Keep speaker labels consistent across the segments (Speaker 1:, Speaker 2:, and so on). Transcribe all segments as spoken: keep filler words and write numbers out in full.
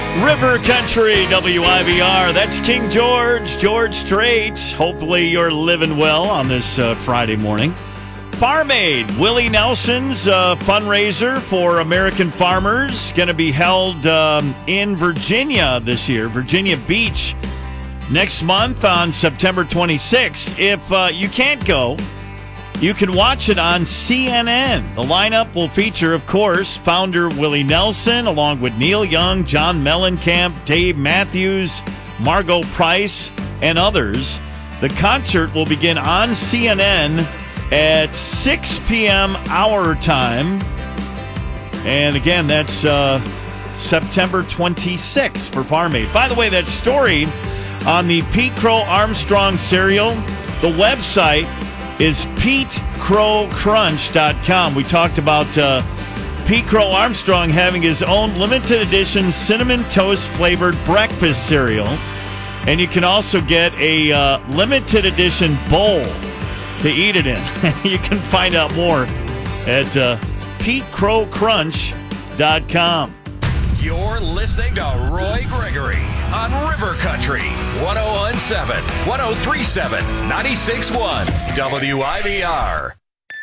Speaker 1: River Country, W I V R. That's King George, George Strait. Hopefully you're living well on this uh, Friday morning. Farm Aid, Willie Nelson's uh, fundraiser for American farmers, going to be held um, in Virginia this year, Virginia Beach, next month on September twenty-sixth. If uh, you can't go, you can watch it on C N N. The lineup will feature, of course, founder Willie Nelson, along with Neil Young, John Mellencamp, Dave Matthews, Margot Price, and others. The concert will begin on C N N at six p.m. our time. And again, that's uh, September twenty-sixth for Farm Aid. By the way, that story on the Pete Crow Armstrong cereal, the website is pete crow crunch dot com. We talked about uh, Pete Crow Armstrong having his own limited edition cinnamon toast flavored breakfast cereal. And you can also get a uh, limited edition bowl to eat it in. You can find out more at uh, pete crow crunch dot com.
Speaker 2: You're listening to Roy Gregory on River Country, one oh one point seven, one oh three point seven, ninety-six point one, W I V R.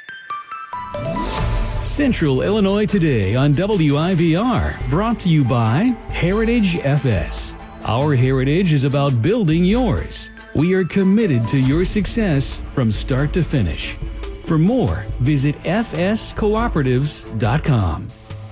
Speaker 3: Central Illinois Today on W I V R, brought to you by Heritage F S. Our heritage is about building yours. We are committed to your success from start to finish. For more, visit f s cooperatives dot com.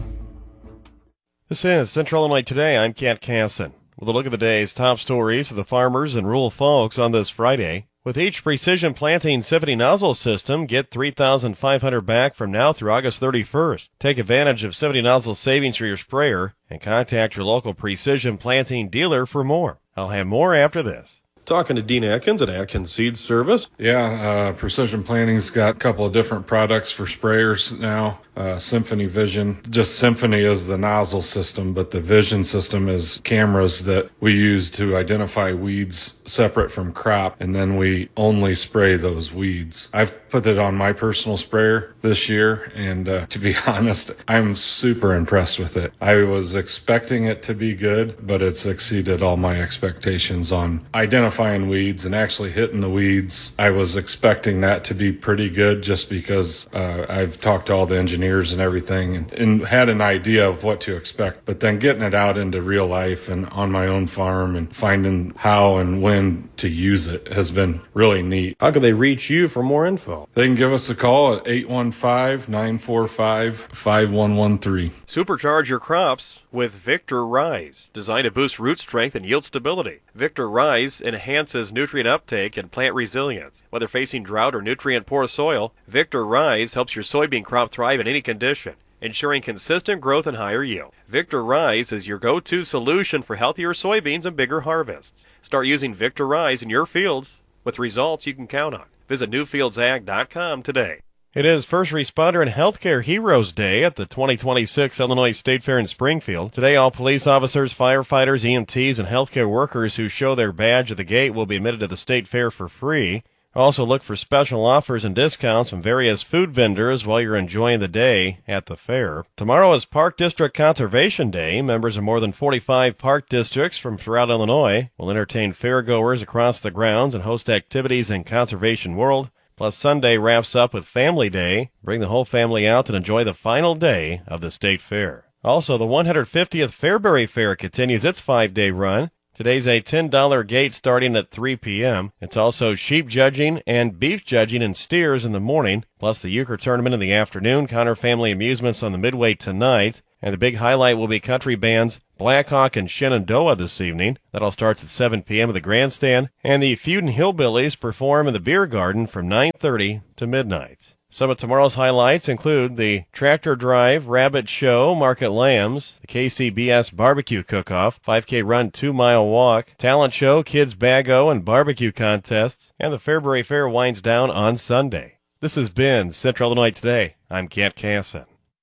Speaker 4: This is Central Illinois Today. I'm Kat Casson with a look at the day's top stories of the farmers and rural folks on this Friday. With each Precision Planting Symphony nozzle system, get three thousand five hundred dollars back from now through August thirty-first. Take advantage of Symphony nozzle savings for your sprayer and contact your local Precision Planting dealer for more. I'll have more after this.
Speaker 5: Talking to Dean Atkins at Atkins Seed Service.
Speaker 6: Yeah, uh, Precision Planting's got a couple of different products for sprayers now. Uh, Symphony Vision. Just Symphony is the nozzle system, but the Vision system is cameras that we use to identify weeds separate from crop, and then we only spray those weeds. I've put it on my personal sprayer this year, and uh, to be honest, I'm super impressed with it. I was expecting it to be good, but it's exceeded all my expectations on identifying weeds and actually hitting the weeds. I was expecting that to be pretty good just because uh, I've talked to all the engineers and everything and, and had an idea of what to expect, but then getting it out into real life and on my own farm and finding how and when to use it has been really neat.
Speaker 5: How can they reach you for more info?
Speaker 6: They can give us a call at eight one five, nine four five, five one one three.
Speaker 4: Supercharge your crops with Victor Rise, designed to boost root strength and yield stability. Victor Rise enhances nutrient uptake and plant resilience. Whether facing drought or nutrient-poor soil, Victor Rise helps your soybean crop thrive in any condition, ensuring consistent growth and higher yield. Victor Rise is your go-to solution for healthier soybeans and bigger harvests. Start using Victor Rise in your fields with results you can count on. Visit new fields ag dot com today. It is First Responder and Healthcare Heroes Day at the twenty twenty-six Illinois State Fair in Springfield. Today, all police officers, firefighters, E M Ts, and healthcare workers who show their badge at the gate will be admitted to the State Fair for free. Also, look for special offers and discounts from various food vendors while you're enjoying the day at the fair. Tomorrow is Park District Conservation Day. Members of more than forty-five park districts from throughout Illinois will entertain fairgoers across the grounds and host activities in Conservation World. Plus, Sunday wraps up with Family Day. Bring the whole family out and enjoy the final day of the State Fair. Also, the one hundred fiftieth Fairbury Fair continues its five-day run. Today's a ten dollars gate starting at three p.m. It's also sheep judging and beef judging and steers in the morning, plus the euchre tournament in the afternoon, Connor Family Amusements on the Midway tonight, and the big highlight will be country bands Blackhawk and Shenandoah this evening. That all starts at seven p.m. at the grandstand, and the Feudin' Hillbillies perform in the beer garden from nine thirty to midnight. Some of tomorrow's highlights include the Tractor Drive Rabbit Show, Market Lambs, the K C B S Barbecue Cook-Off, five K Run two-mile walk, Talent Show, Kids Bag-O, and Barbecue Contests, and the Fairbury Fair winds down on Sunday. This has been Central Illinois Today. I'm Kent Casson.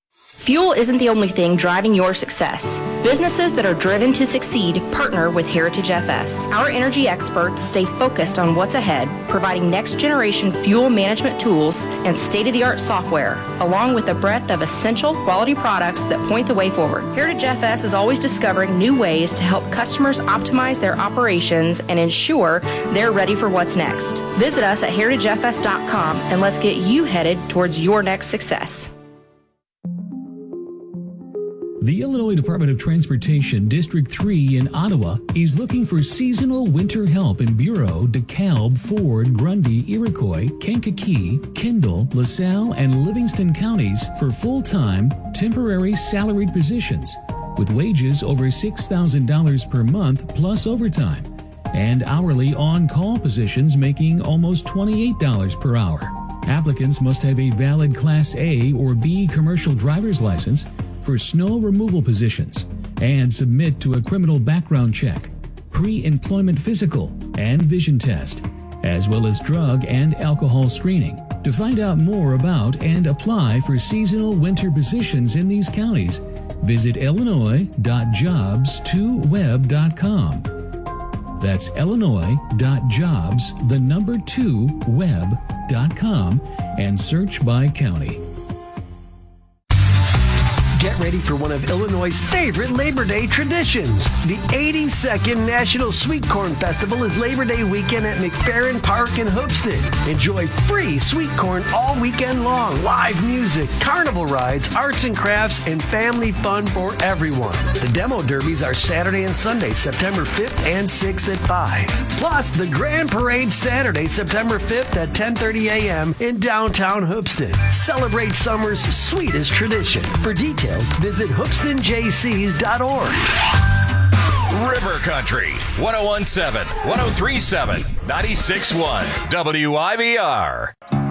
Speaker 7: Fuel isn't the only thing driving your success. Businesses that are driven to succeed partner with Heritage F S. Our energy experts stay focused on what's ahead, providing next-generation fuel management tools and state-of-the-art software, along with a breadth of essential quality products that point the way forward. Heritage F S is always discovering new ways to help customers optimize their operations and ensure they're ready for what's next. Visit us at heritage f s dot com and let's get you headed towards your next success.
Speaker 3: The Illinois Department of Transportation District three in Ottawa is looking for seasonal winter help in Bureau, DeKalb, Ford, Grundy, Iroquois, Kankakee, Kendall, LaSalle, and Livingston counties for full-time, temporary salaried positions with wages over six thousand dollars per month plus overtime, and hourly on-call positions making almost twenty-eight dollars per hour. Applicants must have a valid Class A or B commercial driver's license for snow removal positions and submit to a criminal background check, pre-employment physical, and vision test, as well as drug and alcohol screening. To find out more about and apply for seasonal winter positions in these counties, visit illinois dot jobs two web dot com. That's illinois dot jobs, the number two, web dot com, and search by county.
Speaker 8: Get ready for one of Illinois' favorite Labor Day traditions. The eighty-second National Sweet Corn Festival is Labor Day weekend at McFerrin Park in Hoopstead. Enjoy free sweet corn all weekend long, live music, carnival rides, arts and crafts, and family fun for everyone. The demo derbies are Saturday and Sunday, September fifth and sixth at five. Plus, the Grand Parade Saturday, September fifth at ten thirty a.m. in downtown Hoopstead. Celebrate summer's sweetest tradition. For details, visit hoopstead j cs dot org.
Speaker 2: River Country, one oh one point seven, one oh three point seven, ninety-six point one, W I V R.